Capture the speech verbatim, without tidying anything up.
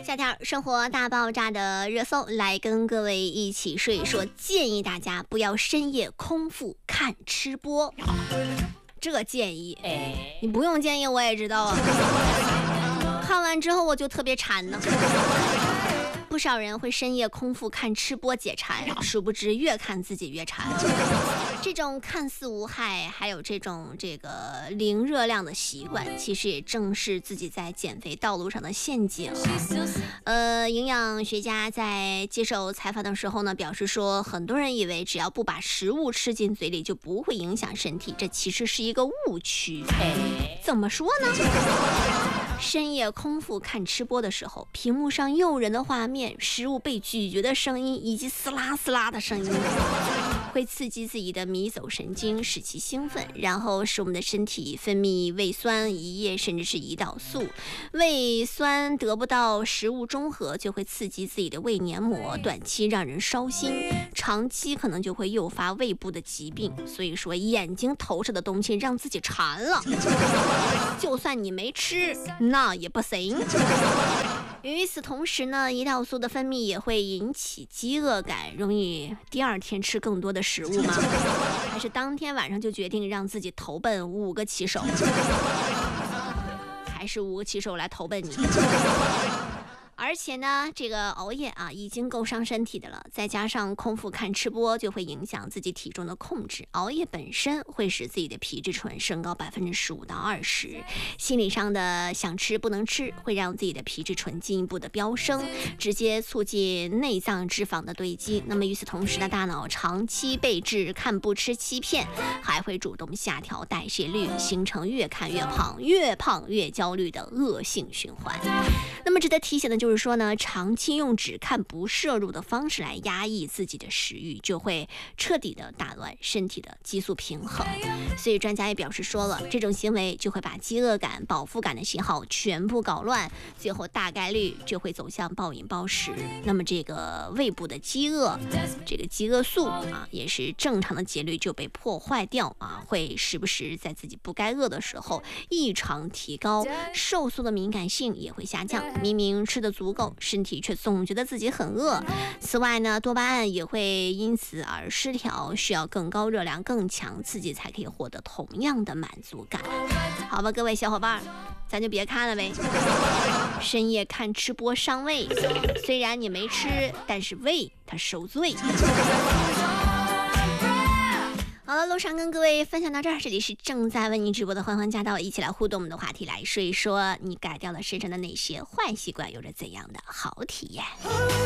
下条生活大爆炸的热搜来跟各位一起说一说，建议大家不要深夜空腹看吃播。这个建议，哎，你不用建议我也知道啊。看完之后我就特别馋呢。不少人会深夜空腹看吃播解馋，殊不知越看自己越馋。这种看似无害，还有这种这个零热量的习惯，其实也正是自己在减肥道路上的陷阱。呃，营养学家在接受采访的时候呢，表示说，很多人以为只要不把食物吃进嘴里就不会影响身体，这其实是一个误区。怎么说呢？深夜空腹看吃播的时候，屏幕上诱人的画面、食物被咀嚼的声音以及撕拉撕拉的声音，会刺激自己的迷走神经，使其兴奋，然后使我们的身体分泌胃酸、胰液甚至是胰岛素。胃酸得不到食物中和，就会刺激自己的胃黏膜，短期让人烧心，长期可能就会诱发胃部的疾病。所以说，眼睛投射的东西让自己馋了，就算你没吃那也不行。与此同时呢，胰岛素的分泌也会引起饥饿感，容易第二天吃更多的食物吗？还是当天晚上就决定让自己投奔五个骑手？还是五个骑手来投奔你？而且呢，这个熬夜啊已经够伤身体的了，再加上空腹看吃播，就会影响自己体重的控制。熬夜本身会使自己的皮质醇升高百分之十五到二十，心理上的想吃不能吃，会让自己的皮质醇进一步的飙升，直接促进内脏脂肪的堆积。那么与此同时呢，大脑长期被治看不吃欺骗，还会主动下调代谢率，形成越看越胖、越胖越焦虑的恶性循环。那么值得提醒的就是说呢，长期用只看不摄入的方式来压抑自己的食欲，就会彻底的打乱身体的激素平衡。所以专家也表示说了，这种行为就会把饥饿感、饱腹感的信号全部搞乱，最后大概率就会走向暴饮暴食。那么这个胃部的饥饿，这个饥饿素啊，也是正常的节律就被破坏掉啊，会时不时在自己不该饿的时候异常提高，瘦素的敏感性也会下降。明明吃的足够，身体却总觉得自己很饿。此外呢，多巴胺也会因此而失调，需要更高热量、更强刺激才可以获得同样的满足感。好吧，各位小伙伴，咱就别看了呗。深夜看吃播伤胃，虽然你没吃，但是胃它受罪。好了，路上跟各位分享到这儿，这里是正在为您直播的欢欢驾到，一起来互动我们的话题，来说一说你改掉了身上的哪些坏习惯，有着怎样的好体验。